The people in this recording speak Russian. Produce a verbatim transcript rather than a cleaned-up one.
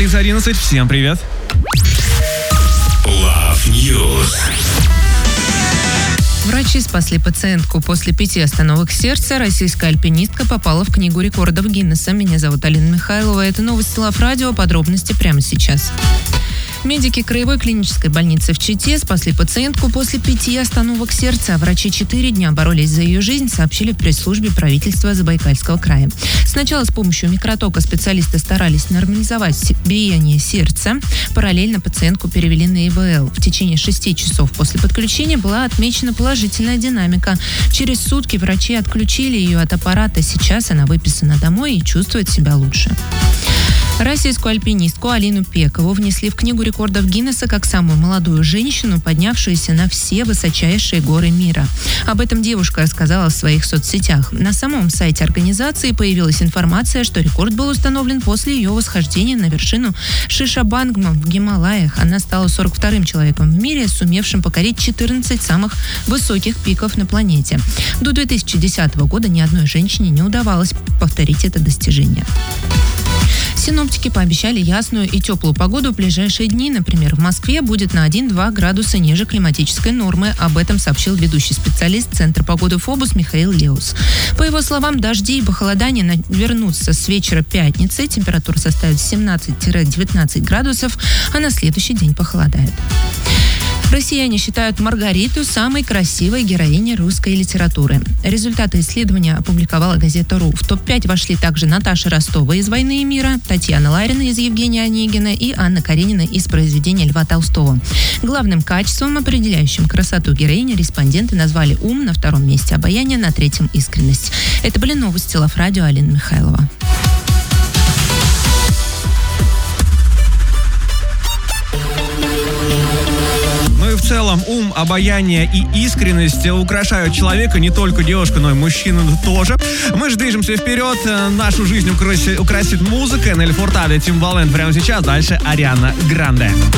столицы одиннадцать. Всем привет. Love News. Врачи спасли пациентку. После пяти остановок сердца российская альпинистка попала в книгу рекордов Гиннесса. Меня зовут Алина Михайлова. Это новости Love Radio. Подробности прямо сейчас. Медики Краевой клинической больницы в Чите спасли пациентку после пяти остановок сердца. Врачи четыре дня боролись за ее жизнь, сообщили в пресс-службе правительства Забайкальского края. Сначала с помощью микротока специалисты старались нормализовать биение сердца. Параллельно пациентку перевели на ИВЛ. В течение шести часов после подключения была отмечена положительная динамика. Через сутки врачи отключили ее от аппарата. Сейчас она выписана домой и чувствует себя лучше. Российскую альпинистку Алину Пекову внесли в книгу рекордов Гиннесса как самую молодую женщину, поднявшуюся на все высочайшие горы мира. Об этом девушка рассказала в своих соцсетях. На самом сайте организации появилась информация, что рекорд был установлен после ее восхождения на вершину Шишабангма в Гималаях. Она стала сорок вторым человеком в мире, сумевшим покорить четырнадцать самых высоких пиков на планете. До две тысячи десятого года ни одной женщине не удавалось повторить это достижение. Синоптики пообещали ясную и теплую погоду в ближайшие дни. Например, в Москве будет на один-два градуса ниже климатической нормы. Об этом сообщил ведущий специалист Центра погоды ФОБУС Михаил Леус. По его словам, дожди и похолодания вернутся с вечера пятницы. Температура составит семнадцать-девятнадцать градусов, а на следующий день похолодает. Россияне считают Маргариту самой красивой героиней русской литературы. Результаты исследования опубликовала газета «Ру». В топ пять вошли также Наташа Ростова из «Войны и мира», Татьяна Ларина из «Евгения Онегина» и Анна Каренина из произведения Льва Толстого. Главным качеством, определяющим красоту героини, респонденты назвали ум, на втором месте обаяние, на третьем искренность. Это были новости Love Radio, Алина Михайлова. В целом, ум, обаяние и искренность украшают человека, не только девушку, но и мужчину тоже. Мы же движемся вперед. Нашу жизнь украсит, украсит музыка. Нелли Фуртадо и Тимбаланд прямо сейчас. Дальше Ариана Гранде.